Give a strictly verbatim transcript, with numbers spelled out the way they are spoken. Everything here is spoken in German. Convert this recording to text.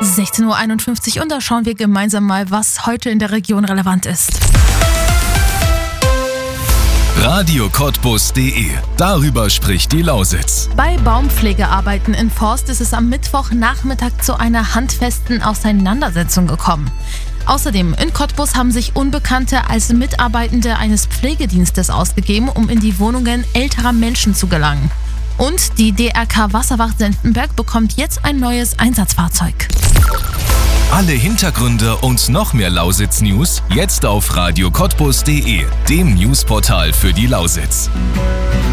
sechzehn Uhr einundfünfzig und da schauen wir gemeinsam mal, was heute in der Region relevant ist. Radio Cottbus punkt de. Darüber spricht die Lausitz. Bei Baumpflegearbeiten in Forst ist es am Mittwochnachmittag zu einer handfesten Auseinandersetzung gekommen. Außerdem in Cottbus haben sich Unbekannte als Mitarbeitende eines Pflegedienstes ausgegeben, um in die Wohnungen älterer Menschen zu gelangen. Und die D R K Wasserwacht Senftenberg bekommt jetzt ein neues Einsatzfahrzeug. Alle Hintergründe und noch mehr Lausitz-News jetzt auf Radio Cottbus punkt de, dem Newsportal für die Lausitz.